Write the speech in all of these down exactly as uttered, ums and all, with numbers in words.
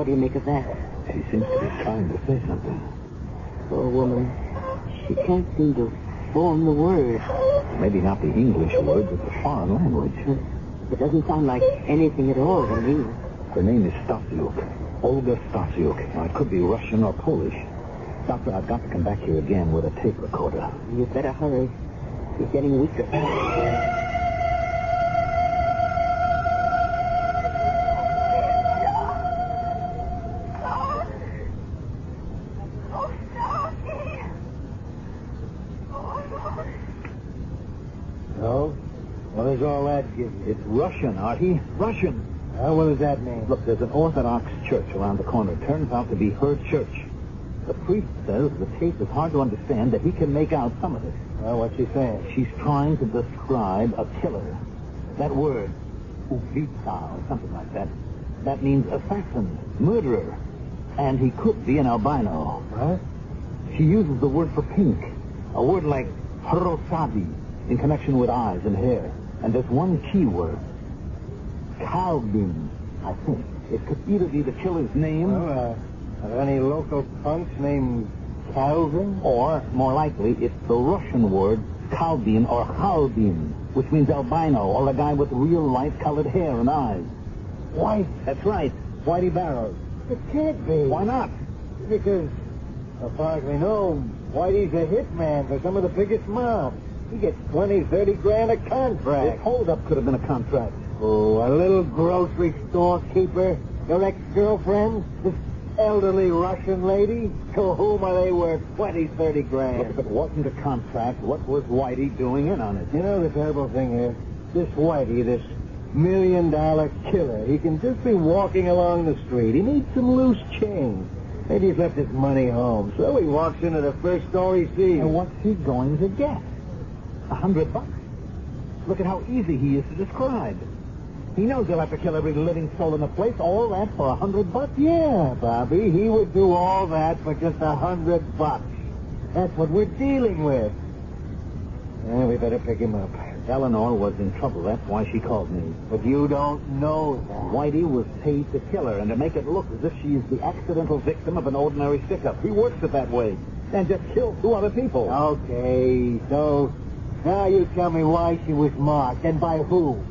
do you make of that? She seems to be trying to say something. Poor woman. She can't seem to form the words. Maybe not the English word, but the foreign language. It doesn't sound like anything at all to me. Her name is Stasiuk. Olga Stasiuk. Now, it could be Russian or Polish. Doctor, I've got to come back here again with a tape recorder. You'd better hurry. He's getting weaker. No? What does all that give you? It's Russian, Artie. Russian. Uh, what does that mean? Look, there's an Orthodox church around the corner. Turns out to be her church. The priest says the tape is hard to understand, that he can make out some of it. Well, what's she saying? She's trying to describe a killer. That word, ubitsa, or something like that, that means assassin, murderer. And he could be an albino. What? She uses the word for pink, a word like hrosadi, in connection with eyes and hair. And there's one key word, Kalbin, I think. It could either be the killer's name... Well, uh, are there any local punks named Calvin? Or, more likely, it's the Russian word Kalbin or Halbin, which means albino, or a guy with real light-colored hair and eyes. White. That's right. Whitey Barrows. It can't be. Why not? Because, as far as we know, Whitey's a hitman for some of the biggest mobs. He gets twenty, thirty grand a contract. This holdup could have been a contract. Oh, a little grocery store keeper, your ex-girlfriend, this elderly Russian lady, to whom are they worth twenty, thirty grand? Look, if it wasn't a contract, what was Whitey doing in on it? You know the terrible thing here? This Whitey, this million-dollar killer, he can just be walking along the street. He needs some loose change. Maybe he's left his money home, so he walks into the first store he sees. And what's he going to get? A hundred bucks? Look at how easy he is to describe. He knows he'll have to kill every living soul in the place, all that for a hundred bucks? Yeah, Bobby, he would do all that for just a hundred bucks. That's what we're dealing with. Yeah, we better pick him up. Eleanor was in trouble. That's why she called me. But you don't know that. Whitey was paid to kill her and to make it look as if she's the accidental victim of an ordinary stick-up. He works it that way. And just kills two other people. Okay, so now you tell me why she was marked and by who.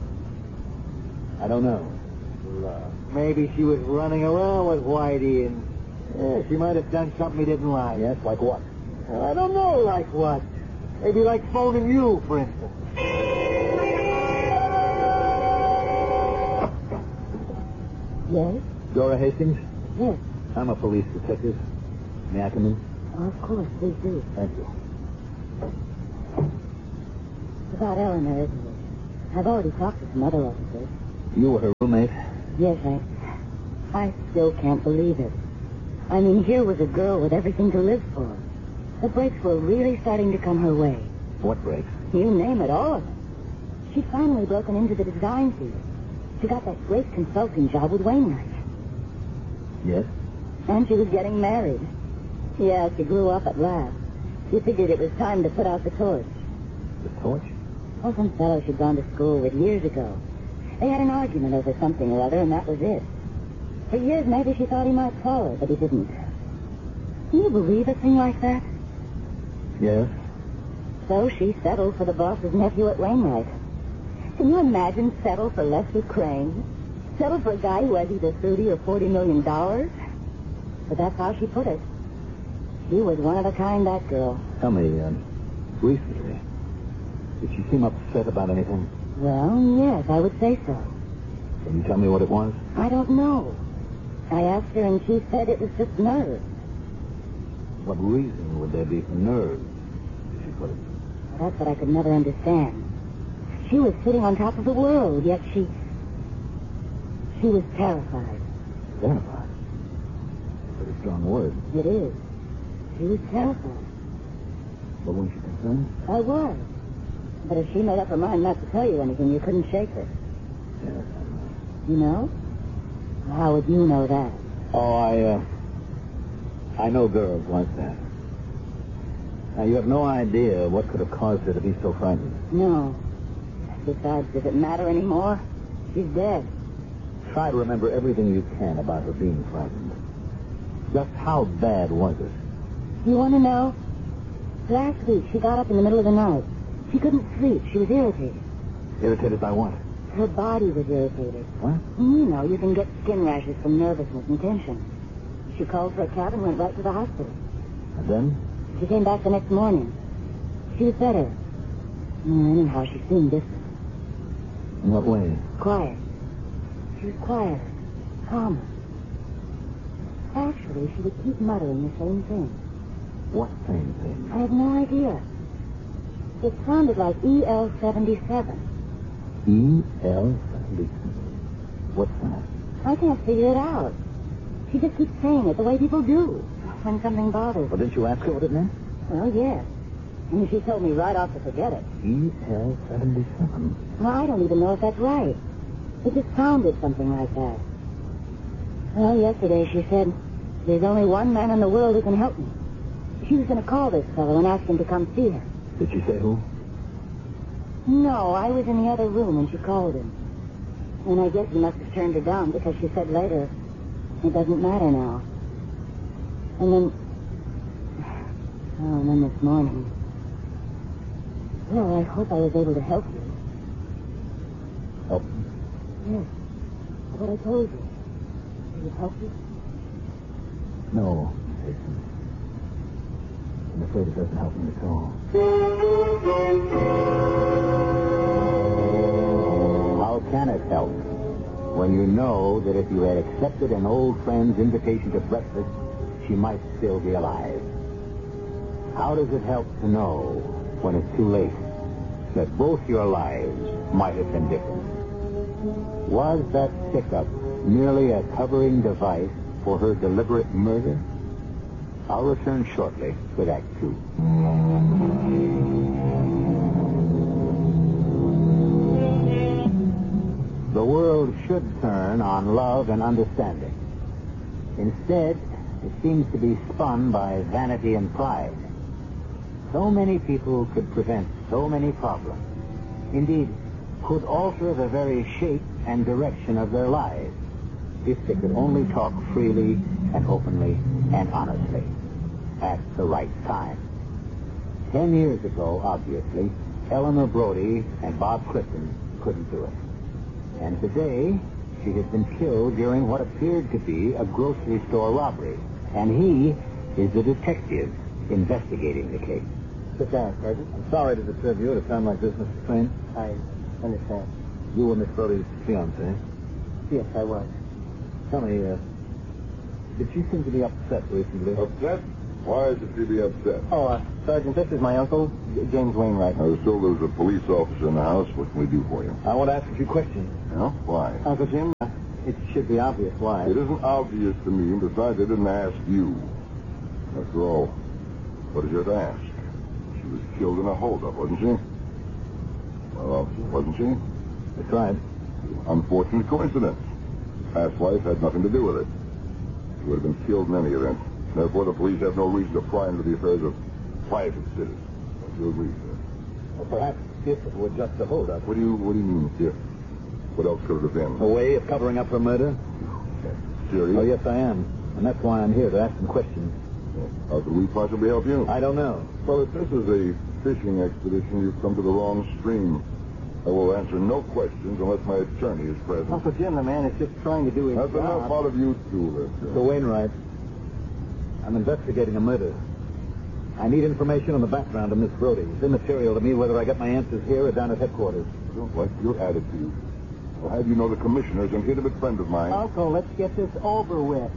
I don't know. Well, maybe she was running around with Whitey and yeah, she might have done something he didn't like. Yes, like what? Well, I don't know, like what. Maybe like phoning you, for instance. Yes? Dora Hastings? Yes. I'm a police detective. May I come in? Oh, of course, please do. Thank you. It's about Eleanor, isn't it? I've already talked to some other officers. You were her roommate? Yes, I... I still can't believe it. I mean, here was a girl with everything to live for. The breaks were really starting to come her way. What breaks? You name it, all of them. She'd finally broken into the design field. She got that great consulting job with Wainwright. Yes? And she was getting married. Yeah, she grew up at last. She figured it was time to put out the torch. The torch? Oh, some fellow she'd gone to school with years ago. They had an argument over something or other, and that was it. For years, maybe she thought he might call her, but he didn't. Can you believe a thing like that? Yes. So she settled for the boss's nephew at Wainwright. Can you imagine settle for Lester Crane? Settle for a guy who has either thirty or forty million dollars? But that's how she put it. She was one of a kind, that girl. Tell me, um, recently, did she seem upset about anything? Well, yes, I would say so. Can you tell me what it was? I don't know. I asked her, and she said it was just nerves. What reason would there be for nerves, as she put it? Well, that's what I could never understand. She was sitting on top of the world, yet she... She was terrified. Terrified? Pretty strong word. It is. She was terrified. But weren't you concerned? I was. But if she made up her mind not to tell you anything, you couldn't shake her. Yes, I know. You know? How would you know that? Oh, I, uh... I know girls like that. Now, you have no idea what could have caused her to be so frightened. No. Besides, does it matter anymore? She's dead. Try to remember everything you can about her being frightened. Just how bad was it? You want to know? Last week, she got up in the middle of the night. She couldn't sleep. She was irritated. Irritated by what? Her body was irritated. What? You know, you can get skin rashes from nervousness and tension. She called for a cab and went right to the hospital. And then? She came back the next morning. She was better. Mm, anyhow, she seemed different. In what way? Quiet. She was quieter, calmer. Actually, she would keep muttering the same thing. What same thing? I have no idea. It sounded like E L seventy-seven. E L seventy-seven. What's that? I can't figure it out. She just keeps saying it the way people do when something bothers Well, them. didn't you ask her what it meant? Well, yes. And she told me right off to forget it. E L seventy-seven. Well, I don't even know if that's right. It just sounded something like that. Well, yesterday she said, there's only one man in the world who can help me. She was going to call this fellow and ask him to come see her. Did she say who? No, I was in the other room when she called him. And I guess he must have turned her down because she said later, it doesn't matter now. And then... Oh, and then this morning... Well, I hope I was able to help you. Help? Yes. What I told you. Did it help you? No, Jason. I'm afraid it doesn't help me at all. How can it help when you know that if you had accepted an old friend's invitation to breakfast, she might still be alive? How does it help to know when it's too late that both your lives might have been different? Was that stick-up merely a covering device for her deliberate murder? I'll return shortly with Act Two. The world should turn on love and understanding. Instead, it seems to be spun by vanity and pride. So many people could prevent so many problems. Indeed, could alter the very shape and direction of their lives if they could only talk freely and openly and honestly at the right time. Ten years ago, obviously, Eleanor Brody and Bob Clifton couldn't do it. And today, she has been killed during what appeared to be a grocery store robbery. And he is the detective investigating the case. Sit down, Sergeant. I'm sorry to disturb you at a time like this, Mister Crane. I understand. You were Miss Brody's fiancé. Yes, I was. Tell me, uh, did she seem to be upset recently? Upset? Why should she be upset? Oh, uh, Sergeant, this is my uncle, J- James Wainwright. I was told there was a police officer in the house. What can we do for you? I want to ask a few questions. Yeah? Why? Uncle Jim, uh, It should be obvious why. It isn't obvious to me, and besides, I didn't ask you. After all, what is there to ask? She was killed in a holdup, wasn't she? Well, wasn't she? That's right. Unfortunate coincidence. Past life had nothing to do with it. She would have been killed in any event. Therefore, the police have no reason to pry into the affairs of private citizens. Don't you agree, sir? Well, perhaps if it were just a holdup. What do you What do you mean, if? What else could it have been? A way of covering up her murder? Serious? Oh, yes, I am. And that's why I'm here, to ask some questions. How could we possibly help you? I don't know. Well, if this is a fishing expedition, you've come to the wrong stream. I will answer no questions unless my attorney is present. Uncle Jim, the man is just trying to do his That's enough job. out of you two, Mister Lester. Wainwright, I'm investigating a murder. I need information on the background of Miss Brody. It's immaterial to me whether I get my answers here or down at headquarters. I don't like your attitude. I'll have you know the commissioner's an intimate friend of mine. Uncle, let's get this over with.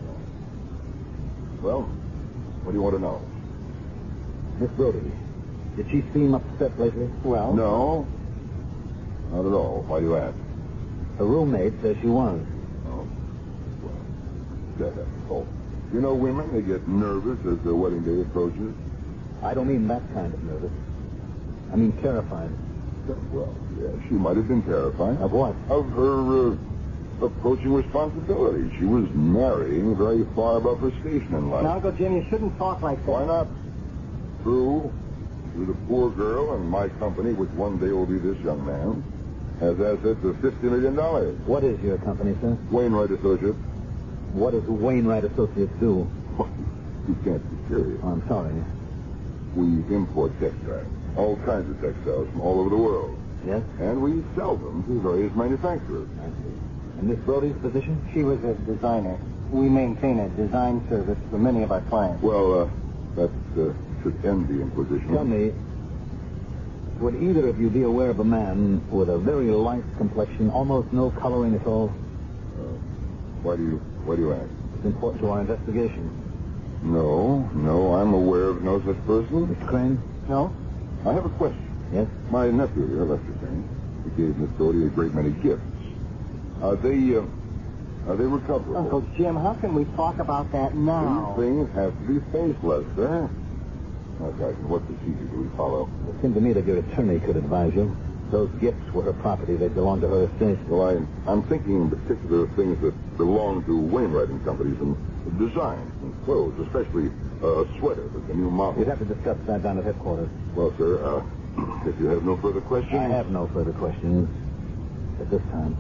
Well, what do you want to know? Miss Brody, did she seem upset lately? Well? No. Not at all. Why do you ask? Her roommate says she was. Oh. Well, that, oh. You know women, they get nervous as their wedding day approaches. I don't mean that kind of nervous. I mean terrified. Well, yeah, she might have been terrified. Of what? Of her uh, approaching responsibility. She was marrying very far above her station in life. Now, Uncle Jim, you shouldn't talk like that. Why not? True, she was a poor girl in my company, which one day will be this young man. has assets of fifty million dollars. What is your company, sir? Wainwright Associates. What does Wainwright Associates do? What? You can't be serious. Oh, I'm sorry. We import textiles, all kinds of textiles from all over the world. Yes? And we sell them to various manufacturers. I see. And Miss Brody's position? She was a designer. We maintain a design service for many of our clients. Well, uh, that uh, should end the inquisition. Tell me, would either of you be aware of a man with a very light complexion, almost no coloring at all? Uh, why do you, why do you ask? It's important to our investigation. No, no, I'm aware of no such person. Mister Crane? No? I have a question. Yes? My nephew here, Lester Crane, he gave Miss Brody a great many gifts. Are they, uh, are they recoverable? Uncle Jim, how can we talk about that now? These things have to be faceless, sir. Now, Sergeant, what procedure do we follow? It seemed to me that your attorney could advise you. Those gifts were her property. They belonged to her estate. Well, I, I'm thinking in particular of things that belong to Wainwright and Companies and designs and clothes, especially uh, a sweater that's a new model. You'd have to discuss that down at headquarters. Well, sir, uh, if you have no further questions... I have no further questions at this time.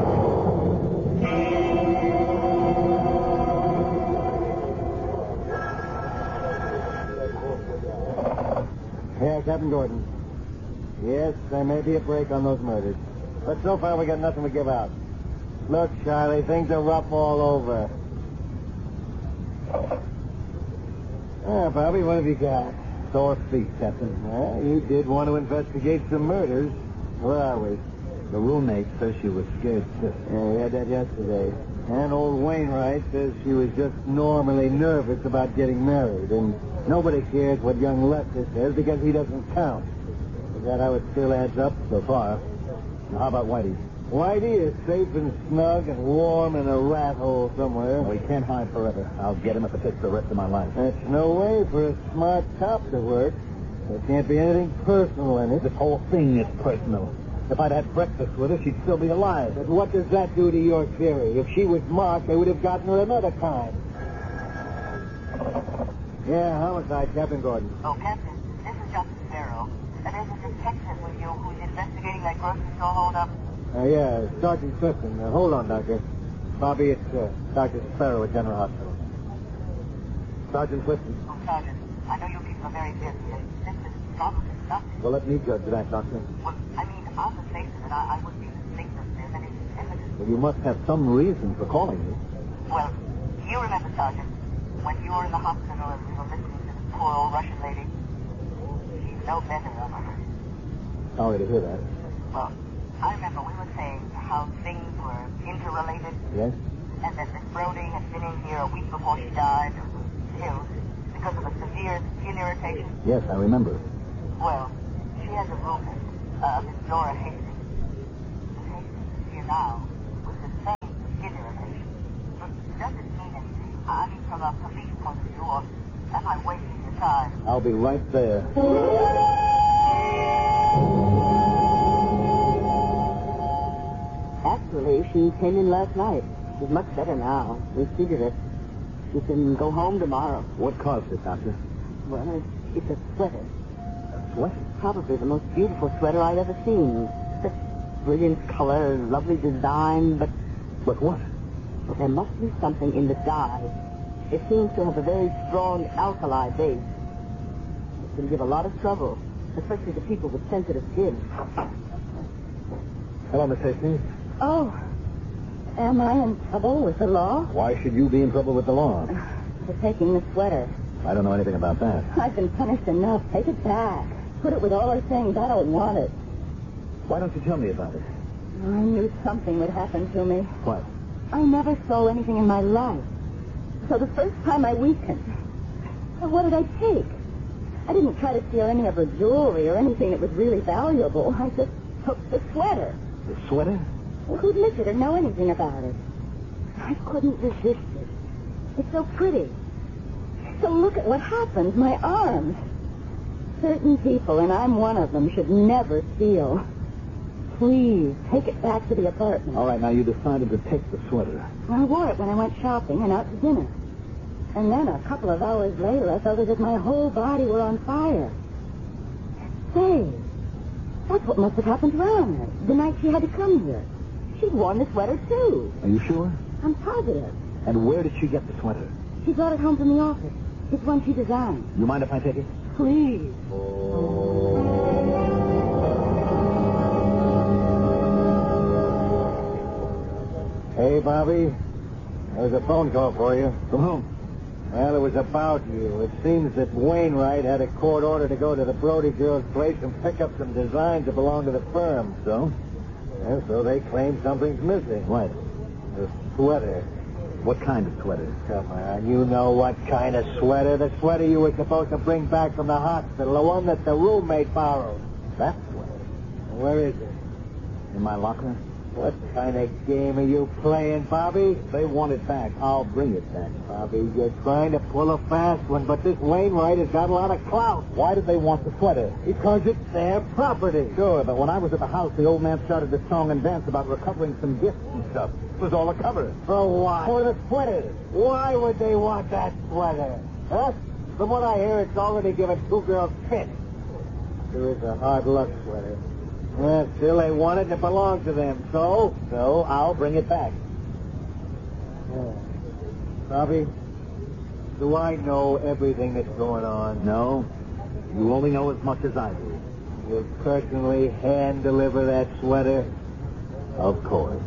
Yeah, Captain Gordon. Yes, there may be a break on those murders. But so far we got nothing to give out. Look, Charlie, things are rough all over. Ah, Bobby, what have you got? Sore feet, Captain. Well, you did want to investigate some murders. Where are we? The roommate says she was scared stiff. Yeah, we had that yesterday. And old Wainwright says she was just normally nervous about getting married. And nobody cares what young Lester says because he doesn't count. Is that how it still adds up? So far. Now, how about Whitey? Whitey is safe and snug and warm in a rat hole somewhere. We can't hide forever. I'll get him if it takes the rest of my life. That's no way for a smart cop to work. There can't be anything personal in it. This whole thing is personal. If I'd had breakfast with her, she'd still be alive. But what does that do to your theory? If she was marked, they would have gotten her another time. Yeah, homicide, Captain Gordon. Oh, Captain, this is Doctor Sparrow. And there's a detective with you who's investigating that grocery store holdup. Uh, yeah, Sergeant Clifton. Uh, hold on, Doctor. Bobby, it's uh, Doctor Sparrow at General Hospital. Sergeant Clifton. Oh, Sergeant, I know you people are very busy, and this is probably nothing. Well, let me judge that, Doctor. Well, I mean, on the face of it, I, I would be mistaken if there's any evidence. Well, you must have some reason for calling me. Well, you remember, Sergeant, when you were in the hospital and we were listening to the poor old Russian lady? She's no better of her. Sorry to hear that. Well, I remember we were saying how things were interrelated. Yes? And that Miss Brody had been in here a week before she died and was killed because of a severe skin irritation. Yes, I remember. Well, she has a roommate, uh, Miss Dora Hastings. Miss Hastings is here now with the same skin irritation. But does it mean anything? I mean, from a police point of view, or am I wasting your time? I'll be right there. Actually, she came in last night. She's much better now. We figured it. She can go home tomorrow. What caused it, Doctor? Well, it's, it's a sweater. What? Probably the most beautiful sweater I've ever seen. Such brilliant color, lovely design, but But what? well, there must be something in the dye. It seems to have a very strong alkali base. It can give a lot of trouble, especially to people with sensitive skin. Hello, Miss Hastings. Oh, am I in trouble with the law? Why should you be in trouble with the law? For taking the sweater. I don't know anything about that. I've been punished enough. Take it back. Put it with all her things. I don't want it. Why don't you tell me about it? I knew something would happen to me. What? I never stole anything in my life. So the first time I weakened, well, what did I take? I didn't try to steal any of her jewelry or anything that was really valuable. I just took the sweater. The sweater? Well, who'd miss it or know anything about it? I couldn't resist it. It's so pretty. So look at what happens. My arms. Certain people, and I'm one of them, should never steal. Please, take it back to the apartment. All right, now you decided to take the sweater. I wore it when I went shopping and out to dinner. And then a couple of hours later, I felt as if my whole body were on fire. Say, That's what must have happened to Eleanor the night she had to come here. She'd worn the sweater, too. Are you sure? I'm positive. And where did she get the sweater? She brought it home from the office. It's one she designed. You mind if I take it? Please. Hey, Bobby. There's a phone call for you. From whom? Well, it was about you. It seems that Wainwright had a court order to go to the Brody girl's place and pick up some designs that belong to the firm. So? And so they claim something's missing. What? The sweater. What kind of sweater? Come on, you know what kind of sweater. The sweater you were supposed to bring back from the hospital. The one that the roommate borrowed. That sweater? Where is it? In my locker? What kind of game are you playing, Bobby? If they want it back, I'll bring it back. Bobby, you're trying to pull a fast one, but this Wainwright has got a lot of clout. Why did they want the sweater? Because it's their property. Sure, but when I was at the house, the old man started a song and dance about recovering some gifts and stuff. It was all a cover. For what? For the sweater. Why would they want that sweater? Huh? From what I hear, it's already given two girls fit. There is a hard luck sweater. Well, still, they want it and it belongs to them. So? So I'll bring it back. Yeah. Bobby, do I know everything that's going on? No, you only know as much as I do. You'll personally hand-deliver that sweater? Of course.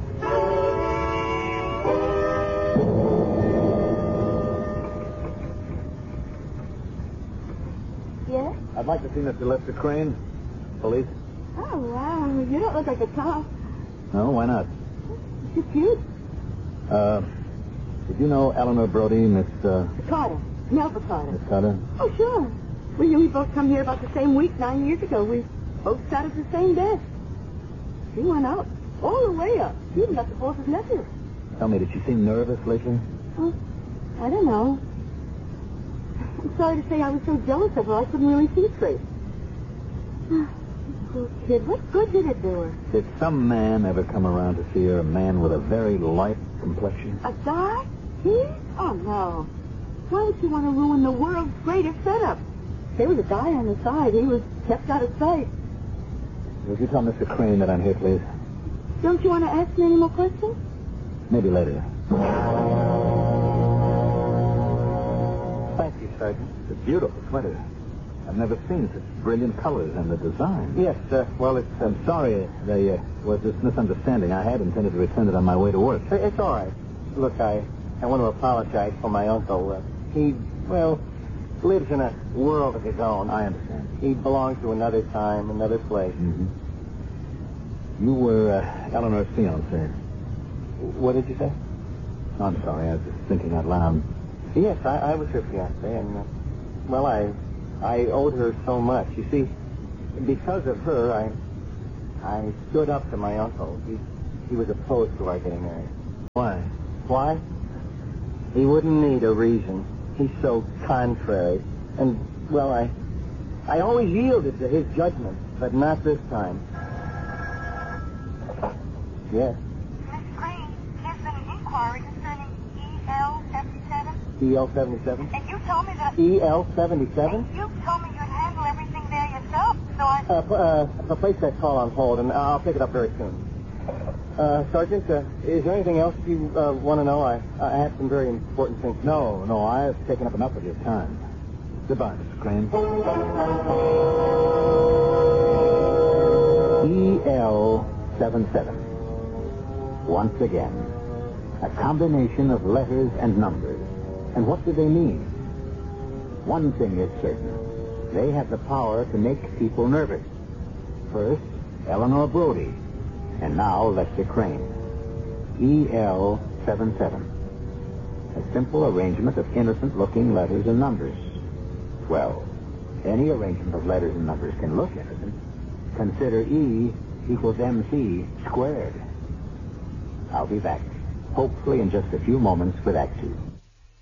Yes? I'd like to see Mister Lester Crane. Police? Oh, wow. You don't look like a cop. No, why not? You're cute. Uh, did you know Eleanor Brody, Miss, uh, Carter. Melba Carter. Miss Carter? Oh, sure. We, we both come here about the same week nine years ago. We both sat at the same desk. She went up. All the way up. She even got the boss's nephew. Tell me, did she seem nervous lately? Well, I don't know. I'm sorry to say I was so jealous of her I couldn't really see straight. Poor kid. What good did it do her? Did some man ever come around to see her, a man with a very light complexion? A guy? He? Oh, no. Why would she want to ruin the world's greatest setup? There was a guy on the side. He was kept out of sight. Would you tell Mister Crane that I'm here, please? Don't you want to ask me any more questions? Maybe later. Thank you, Sergeant. It's a beautiful sweater. I've never seen such brilliant colors and the design. Yes, uh, well, it's... Uh, I'm sorry there uh, was this misunderstanding. I had intended to return it on my way to work. It's all right. Look, I, I want to apologize for my uncle. Uh, he, well, lives in a world of his own. I understand. He belongs to another time, another place. Mm-hmm. You were uh, Eleanor's fiancé. What did you say? Oh, I'm sorry. I was just thinking out loud. Yes, I, I was her fiancé, and, uh, well, I... I owed her so much. You see, because of her, I I stood up to my uncle. He he was opposed to our getting married. Why? Why? He wouldn't need a reason. He's so contrary. And, well, I I always yielded to his judgment, but not this time. Yes. Miss Green, there's been an inquiry concerning E L seventy-seven. E L seventy-seven? And you told me that... E L seventy-seven? And you told me you'd handle everything there yourself, so I... Uh, p- uh, uh, place that call on hold, and I'll pick it up very soon. Uh, Sergeant, uh, is there anything else you uh, want to know? I, I have some very important things. No, no, I've taken up enough of your time. Goodbye, Mister Crane. E L seventy-seven. Once again, a combination of letters and numbers. And what do they mean? One thing is certain. They have the power to make people nervous. First, Eleanor Brody. And now, Lester Crane. E L seventy-seven. A simple arrangement of innocent-looking letters and numbers. Well, any arrangement of letters and numbers can look innocent. Consider E equals M C squared. I'll be back, hopefully in just a few moments with Act Two.